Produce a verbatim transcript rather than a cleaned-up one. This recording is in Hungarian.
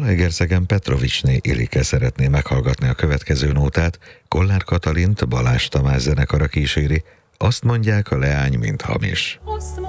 Zalaegerszegen Petrovicsné Ilike szeretné meghallgatni a következő nótát, Kollár Katalint Balázs Tamás zenekara kíséri, azt mondják, a leány mint hamis.